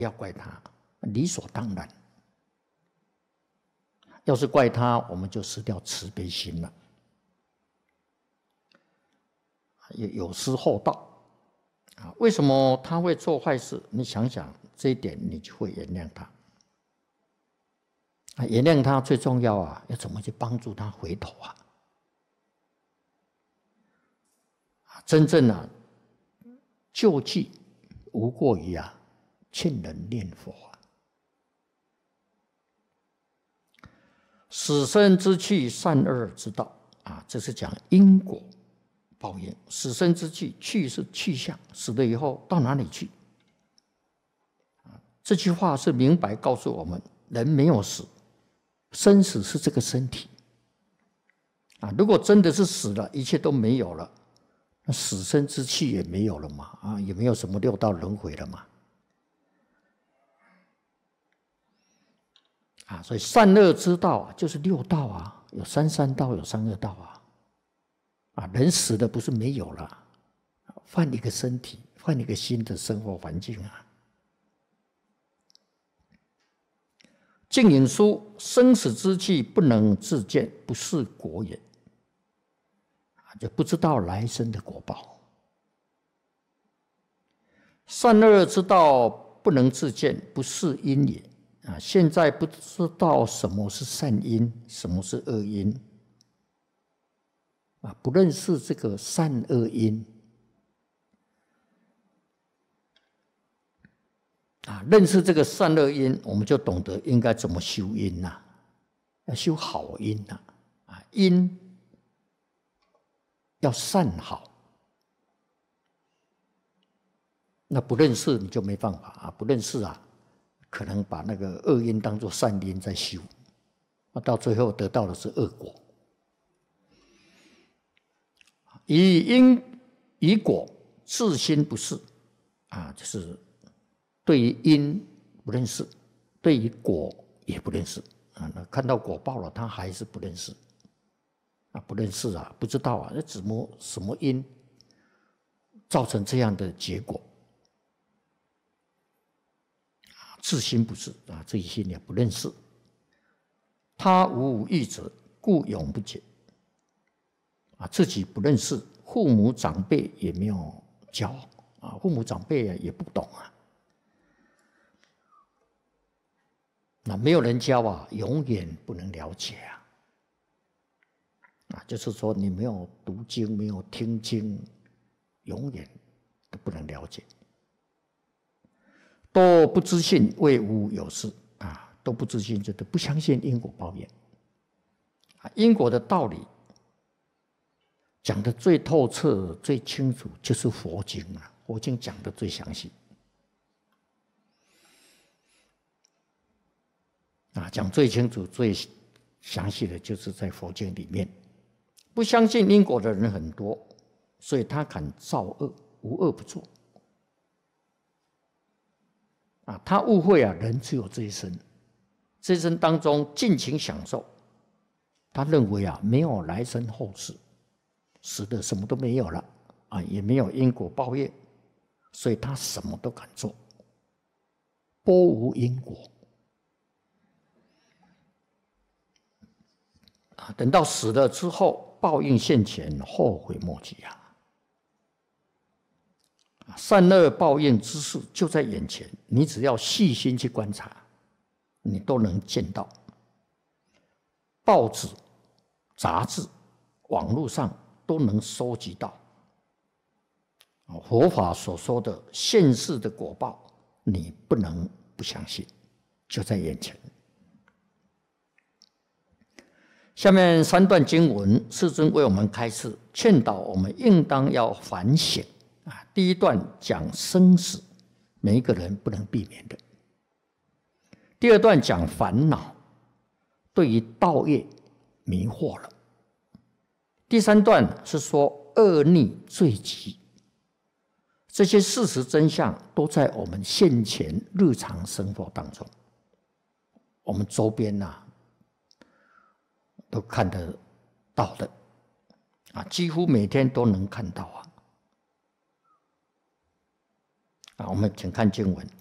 要怪他，理所当然。要是怪他，我们就失掉慈悲心了，有失厚道。为什么他会做坏事？你想想这一点，你就会原谅他。原谅他最重要啊，要怎么去帮助他回头啊？真正啊，救济无过于劝人念佛啊。死生之去，善恶之道这是讲因果报应。死生之去，去是去向，死了以后到哪里去？这句话是明白告诉我们，人没有死，生死是这个身体如果真的是死了，一切都没有了，那死生之气也没有了嘛也没有什么六道轮回了嘛所以善恶之道就是六道有三善道，有三恶道人死的不是没有了，换一个身体，换一个新的生活环境净影书：生死之气不能自见，不是果也。就不知道来生的果报。善恶之道不能自见，不是因也。现在不知道什么是善因，什么是恶因不认识这个善恶因认识这个善恶因，我们就懂得应该怎么修因要修好因因要善好。那不认识你就没办法不认识可能把那个恶因当作善因在修，到最后得到的是恶果。以因以果自心不是就是对于因不认识，对于果也不认识那看到果报了，他还是不认识不认识不知道那什么因造成这样的结果自心不是自己心也不认识。他无义者，故永不解自己不认识，父母长辈也没有教父母长辈也不懂那没有人教永远不能了解就是说你没有读经，没有听经，永远都不能了解。都不知信，谓无有事都不知信，就都不相信因果报应因果的道理讲得最透彻、最清楚，就是佛经佛经讲得最详细讲最清楚、最详细的就是在佛经里面。不相信因果的人很多，所以他敢造恶，无恶不作他误会人只有这一生，这一生当中尽情享受，他认为没有来生后世，死的什么都没有了也没有因果报应，所以他什么都敢做，波无因果等到死了之后，报应现前，后悔莫及善恶报应之事就在眼前，你只要细心去观察，你都能见到。报纸、杂志、网络上都能收集到佛法所说的现世的果报，你不能不相信，就在眼前。下面3段经文，世尊为我们开示，劝导我们应当要反省第一段讲生死，每一个人不能避免的。第二段讲烦恼，对于道业迷惑了。第三段是说恶逆罪极，这些事实真相都在我们现前日常生活当中，我们周边都看得到的几乎每天都能看到我们请看经文。